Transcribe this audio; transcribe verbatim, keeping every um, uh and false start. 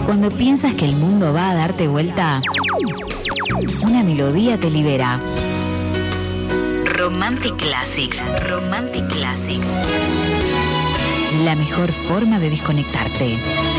Cuando piensas que el mundo va a darte vuelta, una melodía te libera. Romantic Classics. Romantic Classics. La mejor forma de desconectarte.